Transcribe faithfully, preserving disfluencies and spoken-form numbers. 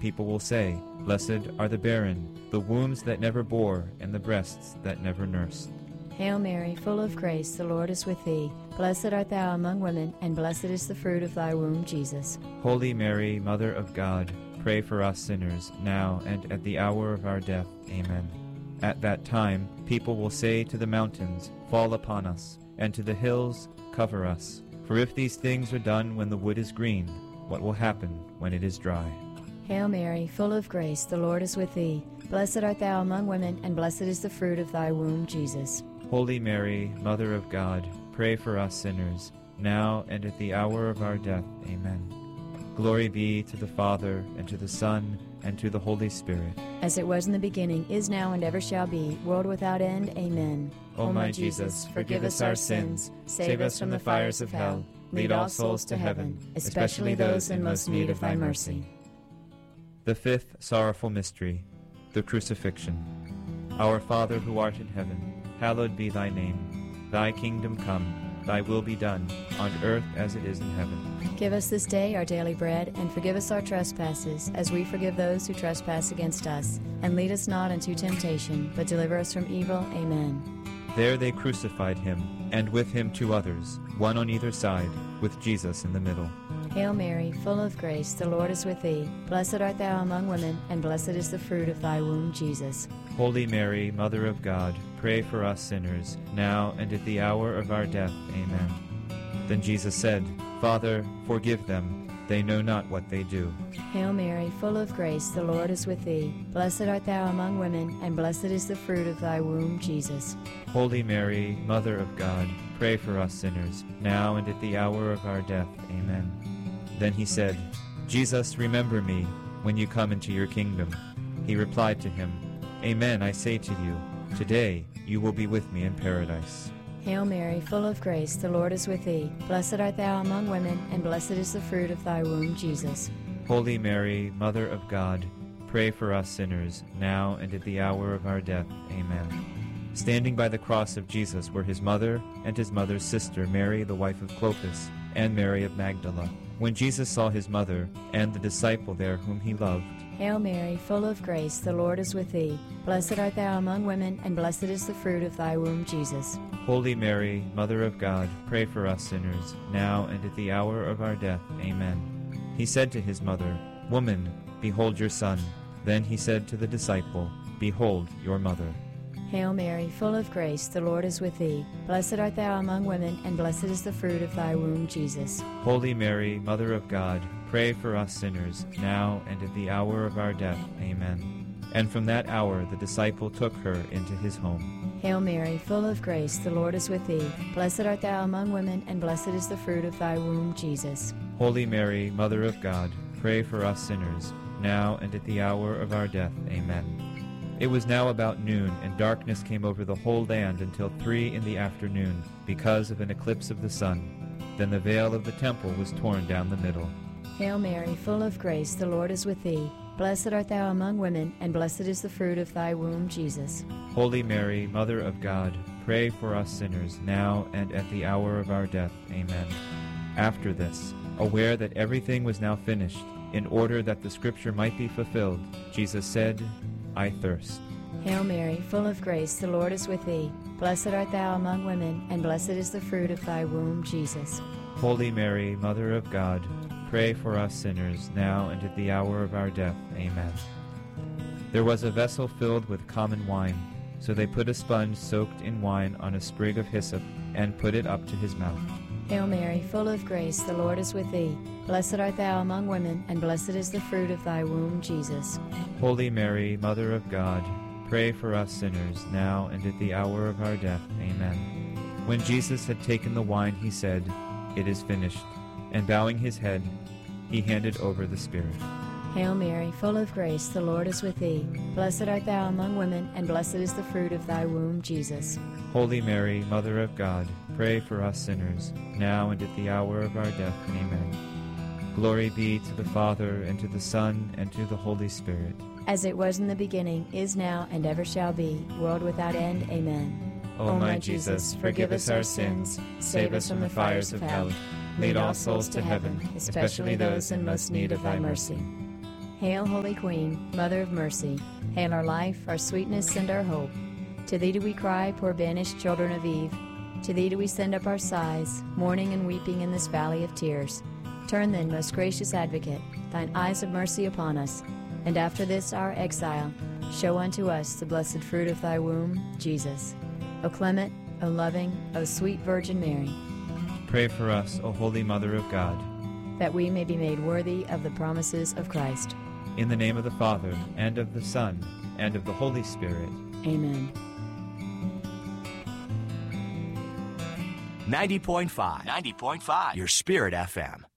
people will say, Blessed are the barren, the wombs that never bore, and the breasts that never nursed. Hail Mary, full of grace, the Lord is with thee. Blessed art thou among women, and blessed is the fruit of thy womb, Jesus. Holy Mary, Mother of God, pray for us sinners, now and at the hour of our death. Amen. At that time, people will say to the mountains, Fall upon us, and to the hills, Cover us. For if these things are done when the wood is green, what will happen when it is dry? Hail Mary, full of grace, the Lord is with thee. Blessed art thou among women, and blessed is the fruit of thy womb, Jesus. Holy Mary, Mother of God, pray for us sinners, now and at the hour of our death. Amen. Glory be to the Father, and to the Son, and to the Holy Spirit. As it was in the beginning, is now, and ever shall be, world without end. Amen. O my Jesus, forgive us our sins, save us from the fires of hell, lead all souls to heaven, especially those in most need of thy mercy. The fifth sorrowful mystery, the Crucifixion. Our Father who art in heaven, hallowed be thy name. Thy kingdom come, thy will be done, on earth as it is in heaven. Give us this day our daily bread, and forgive us our trespasses, as we forgive those who trespass against us. And lead us not into temptation, but deliver us from evil. Amen. There they crucified him, and with him two others, one on either side, with Jesus in the middle. Hail Mary, full of grace, the Lord is with thee. Blessed art thou among women, and blessed is the fruit of thy womb, Jesus. Holy Mary, Mother of God, pray for us sinners, now and at the hour of our death. Amen. Then Jesus said, Father, forgive them. They know not what they do. Hail Mary, full of grace, the Lord is with thee. Blessed art thou among women, and blessed is the fruit of thy womb, Jesus. Holy Mary, Mother of God, pray for us sinners, now and at the hour of our death. Amen. Then he said, Jesus, remember me when you come into your kingdom. He replied to him, Amen, I say to you, today you will be with me in paradise. Hail Mary, full of grace, the Lord is with thee. Blessed art thou among women, and blessed is the fruit of thy womb, Jesus. Holy Mary, Mother of God, pray for us sinners, now and at the hour of our death. Amen. Standing by the cross of Jesus were his mother and his mother's sister, Mary, the wife of Clopas, and Mary of Magdala. When Jesus saw his mother and the disciple there whom he loved, Hail Mary, full of grace, the Lord is with thee. Blessed art thou among women, and blessed is the fruit of thy womb, Jesus. Holy Mary, Mother of God, pray for us sinners, now and at the hour of our death. Amen. He said to his mother, Woman, behold your son. Then he said to the disciple, Behold your mother. Hail Mary, full of grace, the Lord is with thee. Blessed art thou among women, and blessed is the fruit of thy womb, Jesus. Holy Mary, Mother of God, pray for us sinners, now and at the hour of our death. Amen. And from that hour the disciple took her into his home. Hail Mary, full of grace, the Lord is with thee. Blessed art thou among women, and blessed is the fruit of thy womb, Jesus. Holy Mary, Mother of God, pray for us sinners, now and at the hour of our death. Amen. It was now about noon, and darkness came over the whole land until three in the afternoon, because of an eclipse of the sun. Then the veil of the temple was torn down the middle. Hail Mary, full of grace, the Lord is with thee. Blessed art thou among women, and blessed is the fruit of thy womb, Jesus. Holy Mary, Mother of God, pray for us sinners, now and at the hour of our death. Amen. After this, aware that everything was now finished, in order that the scripture might be fulfilled, Jesus said, I thirst. Hail Mary, full of grace, the Lord is with thee. Blessed art thou among women, and blessed is the fruit of thy womb, Jesus. Holy Mary, Mother of God, pray for us sinners, now and at the hour of our death. Amen. There was a vessel filled with common wine, so they put a sponge soaked in wine on a sprig of hyssop, and put it up to his mouth. Hail Mary, full of grace, the Lord is with thee. Blessed art thou among women, and blessed is the fruit of thy womb, Jesus. Holy Mary, Mother of God, pray for us sinners, now and at the hour of our death. Amen. When Jesus had taken the wine, he said, It is finished. And bowing his head, he handed over the Spirit. Hail Mary, full of grace, the Lord is with thee. Blessed art thou among women, and blessed is the fruit of thy womb, Jesus. Holy Mary, Mother of God, pray for us sinners, now and at the hour of our death. Amen. Glory be to the Father, and to the Son, and to the Holy Spirit. As it was in the beginning, is now, and ever shall be, world without end. Amen. O my Jesus, forgive us our sins, save us from the fires of hell, lead all souls to heaven, especially those in most need of thy mercy. Hail, Holy Queen, Mother of Mercy. Hail our life, our sweetness, and our hope. To thee do we cry, poor banished children of Eve. To thee do we send up our sighs, mourning and weeping in this valley of tears. Turn then, most gracious Advocate, thine eyes of mercy upon us, and after this our exile, show unto us the blessed fruit of thy womb, Jesus. O clement, O loving, O sweet Virgin Mary, Pray for us, O Holy Mother of God, that we may be made worthy of the promises of Christ. in the name of the Father, and of the Son, and of the Holy Spirit. Amen. ninety point five. ninety point five. Your Spirit F M.